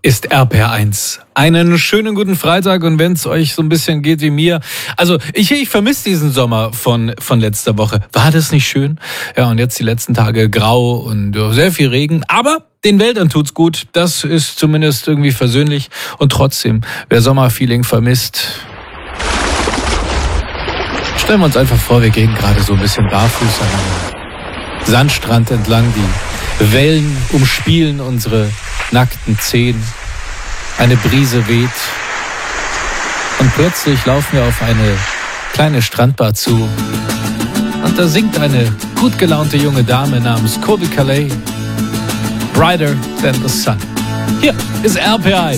ist RPR1. Einen schönen guten Freitag, und wenn es euch so ein bisschen geht wie mir, also ich vermisse diesen Sommer von letzter Woche. War das nicht schön? Ja, und jetzt die letzten Tage grau und sehr viel Regen, aber den Wäldern tut's gut. Das ist zumindest irgendwie versöhnlich, und trotzdem, wer Sommerfeeling vermisst, stellen wir uns einfach vor, wir gehen gerade so ein bisschen barfuß an einem Sandstrand entlang. Die Wellen umspielen unsere nackten Zehen. Eine Brise weht. Und plötzlich laufen wir auf eine kleine Strandbar zu. Und da singt eine gut gelaunte junge Dame namens Colbie Caillat. Brighter than the sun. Hier ist RPR1.